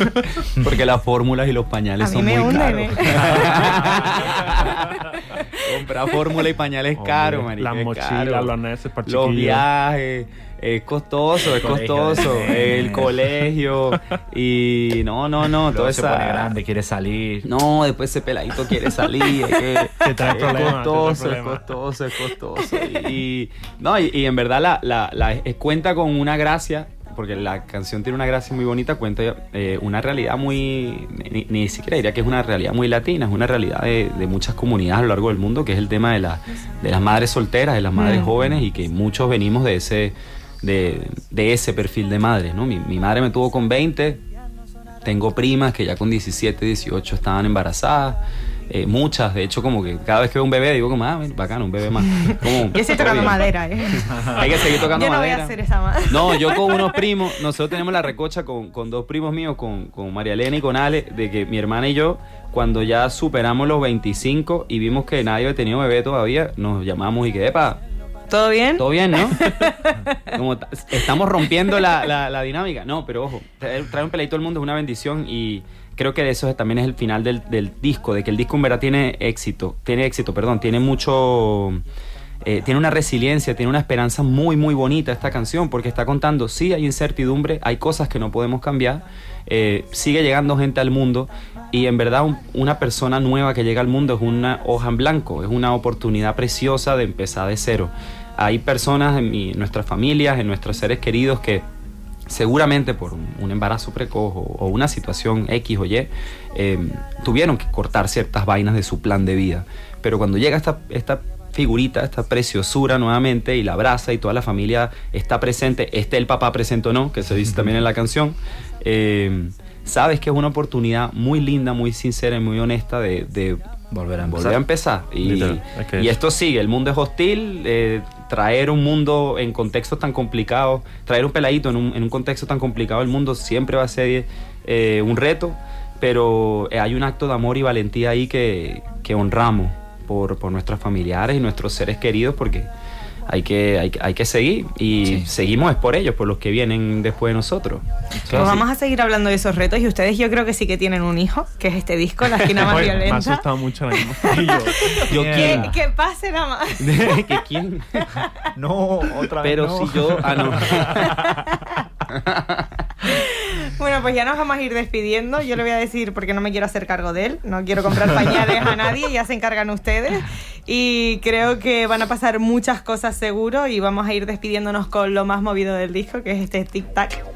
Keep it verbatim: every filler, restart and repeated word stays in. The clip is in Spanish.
Porque las fórmulas y los pañales son muy hunden, caros. ¿eh? Comprar fórmula y pañales es caro, marica. Las mochilas, los neses para los chiquillos. viajes, es costoso, es El colegio costoso. de- El colegio. Y no, no, no. Luego Todo se esa... pone grande, quiere salir. No, después ese peladito quiere salir. Es que Te trae es problemas, te trae costoso, es problemas. costoso, es costoso. Y, y- no, y, y en verdad la, la, la- eh, cuenta con una gracia, porque la canción tiene una gracia muy bonita, cuenta eh, una realidad muy, ni, ni siquiera diría que es una realidad muy latina, es una realidad de, de muchas comunidades a lo largo del mundo, que es el tema de, la, de las madres solteras, de las madres Mm. jóvenes, y que muchos venimos de ese, de, de ese perfil de madres, ¿no? Mi, mi madre me tuvo con veinte, tengo primas que ya con diecisiete, dieciocho estaban embarazadas. Eh, muchas, de hecho, como que cada vez que veo un bebé digo como, ah, mira, bacano, un bebé más. Como, Yo estoy todo tocando bien. madera, ¿eh? Hay que seguir tocando Yo no voy madera. a hacer esa madera. No, yo con unos primos, nosotros tenemos la recocha con, con dos primos míos, con, con María Elena y con Ale, de que mi hermana y yo, cuando ya superamos los veinticinco y vimos que nadie había tenido bebé todavía, nos llamamos y que, epa, ¿Todo bien? todo bien, ¿no? Como t- estamos rompiendo la, la, la dinámica. No, pero ojo, traer, traer un peladito al mundo es una bendición, y creo que eso es- también es el final del, del disco, de que el disco en verdad tiene éxito, tiene éxito, perdón, tiene mucho... eh, tiene una resiliencia, tiene una esperanza muy, muy bonita esta canción, porque está contando, sí, hay incertidumbre, hay cosas que no podemos cambiar, eh, sigue llegando gente al mundo, y en verdad un- una persona nueva que llega al mundo es una hoja en blanco, es una oportunidad preciosa de empezar de cero. Hay personas en, mi- en nuestras familias, en nuestros seres queridos, que seguramente por un, un embarazo precoz o, o una situación X o Y, eh, tuvieron que cortar ciertas vainas de su plan de vida. Pero cuando llega esta, esta figurita, esta preciosura nuevamente, y la abraza y toda la familia está presente, esté el papá presente o no, que se dice también en la canción, eh, sabes que es una oportunidad muy linda, muy sincera y muy honesta de, de Volver a empezar. volver a empezar. Y, Literal, es que y es. esto sigue, el mundo es hostil, eh, traer un mundo en contextos tan complicados, traer un peladito en un, en un contexto tan complicado, el mundo siempre va a ser eh, un reto, pero eh, hay un acto de amor y valentía ahí que, que honramos por, por nuestros familiares y nuestros seres queridos, porque hay que, hay, que- hay que seguir, y Sí. seguimos es por ellos, por los que vienen después de nosotros. Pues vamos a seguir hablando de esos retos, y ustedes yo creo que sí que tienen un hijo, que es este disco, La Esquina Más Oye, me ha Violenta. asustado mucho la misma. Y yo, Yo mierda. quiero. Que, que pase nada más. ¿Que quién? No, otra vez Pero no. si yo... Ah, no. Bueno, pues ya nos vamos a ir despidiendo. Yo le voy a decir, porque no me quiero hacer cargo de él, no quiero comprar pañales a nadie, ya se encargan ustedes. Y creo que van a pasar muchas cosas seguro, y vamos a ir despidiéndonos con lo más movido del disco, que es este tic-tac.